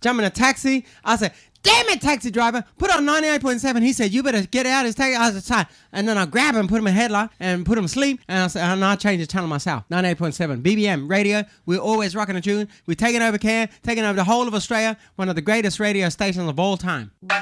jump in a taxi. I said, damn it, taxi driver, put on 98.7. He said, you better get out of his taxi. I was outside. And then I grab him, put him in a headlock, and put him asleep. And I said, and I changed the channel myself. 98.7. BBM radio. We're always rocking a tune. We're taking over Cairn, taking over the whole of Australia. One of the greatest radio stations of all time.